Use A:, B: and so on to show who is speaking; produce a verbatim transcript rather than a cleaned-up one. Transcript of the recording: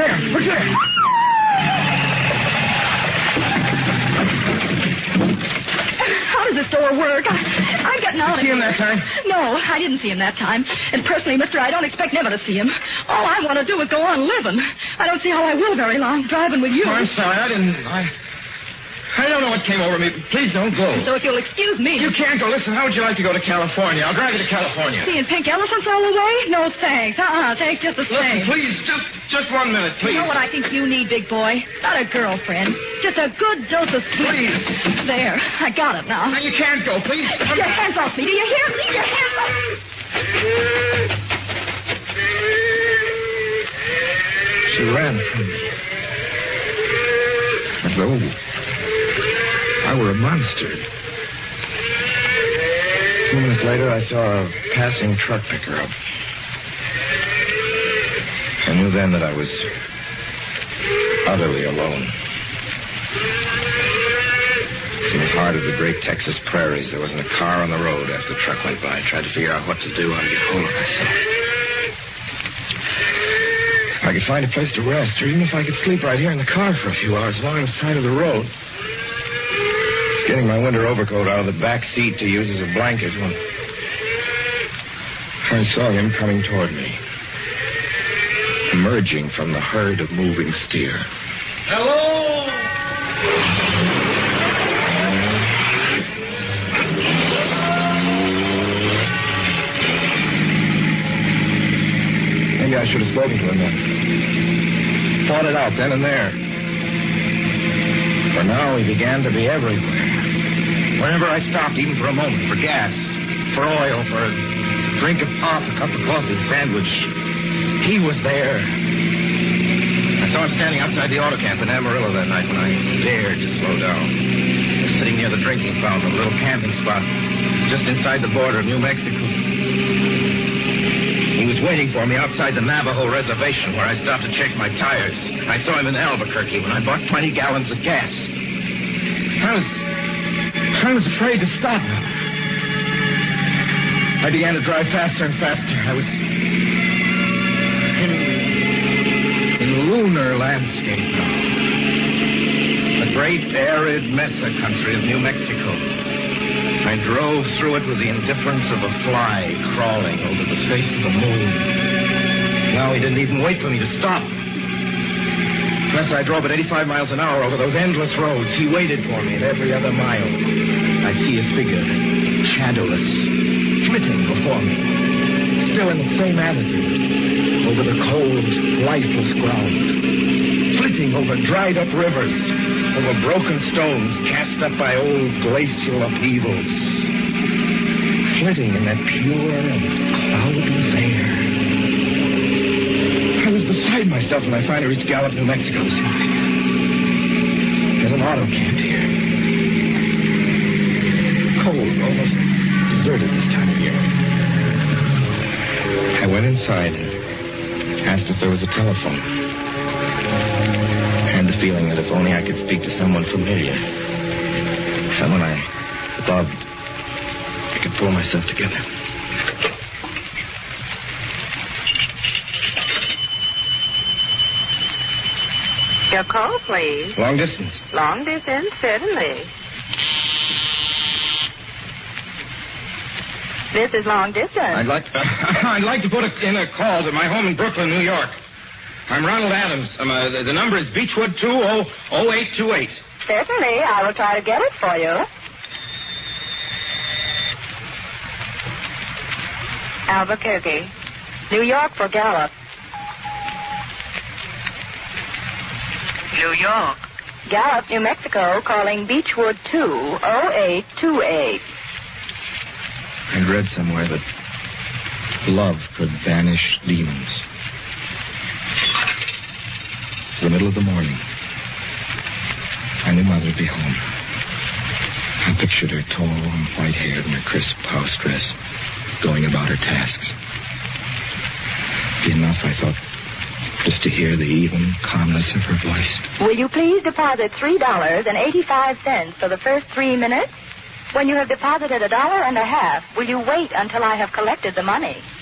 A: there. Look there.
B: How does this door work? I, I'm getting out of
A: Did you see
B: here.
A: him that time?
B: No, I didn't see him that time. And personally, mister, I don't expect never to see him. All I want to do is go on living. I don't see how I will very long driving with you.
A: Oh, I'm sorry. I didn't... I... I don't know what came over me. Please don't go.
B: So if you'll excuse me...
A: You can't go. Listen, how would you like to go to California? I'll drive you to California.
B: Seeing pink elephants all the way? No, thanks. Uh-uh, thanks just the
A: Listen,
B: same.
A: please, just just one minute, please.
B: You know what I think you need, big boy? Not a girlfriend. Just a good dose of sweet.
A: Please.
B: There, I got it now.
A: Now, you can't go, please.
B: Get your hands off me. Do you hear? Leave your hands off me.
C: She ran from me. As though I were a monster. A few minutes later, I saw a passing truck pick her up. I knew then that I was utterly alone. In the heart of the great Texas prairies, there wasn't a car on the road as the truck went by. I tried to figure out what to do, how to get hold of myself. If I could find a place to rest, or even if I could sleep right here in the car for a few hours along the side of the road. Getting my winter overcoat out of the back seat to use as a blanket when I saw him coming toward me, emerging from the herd of moving steer.
A: Hello?
C: Maybe I should have spoken to him then. Fought it out then and there. For now, he began to be everywhere. Whenever I stopped, even for a moment, for gas, for oil, for a drink of pop, a cup of coffee, sandwich, he was there. I saw him standing outside the auto camp in Amarillo that night when I dared to slow down. He was sitting near the drinking fountain, a little camping spot just inside the border of New Mexico. He was waiting for me outside the Navajo reservation where I stopped to check my tires. I saw him in Albuquerque when I bought twenty gallons of gas. I was... I was afraid to stop him. I began to drive faster and faster. I was... in... in lunar landscape now. The great arid mesa country of New Mexico. I drove through it with the indifference of a fly crawling over the face of the moon. Now he didn't even wait for me to stop. Unless I drove at eighty-five miles an hour over those endless roads, he waited for me at every other mile. I'd see his figure, shadowless, flitting before me, still in the same attitude, over the cold, lifeless ground, flitting over dried-up rivers, over broken stones cast up by old glacial upheavals, flitting in that pure and cloudless air. I was beside myself when I finally reached Gallup, New Mexico. There's an auto camp here. Cold, almost deserted this time of year. I went inside and asked if there was a telephone. I had the feeling that if only I could speak to someone familiar, someone I loved, I could pull myself together.
D: Your call, please.
C: Long distance.
D: Long distance, certainly. This is long distance.
A: I'd like uh, I'd like to put a, in a call to my home in Brooklyn, New York. I'm Ronald Adams. Um, uh, the, the number is Beechwood two oh oh eight two eight.
D: Certainly, I will try to get it for you. Albuquerque, New York for Gallup. New York. Gallup, New Mexico, calling Beechwood two oh eight two eight.
C: I'd read somewhere that love could banish demons. It's the middle of the morning. I knew Mother would be home. I pictured her tall and white-haired in her crisp house dress, going about her tasks. Be enough, I thought, just to hear the even calmness of her voice.
D: Will you please deposit three dollars and eighty-five cents for the first three minutes? When you have deposited a dollar and a half, will you wait until I have collected the money?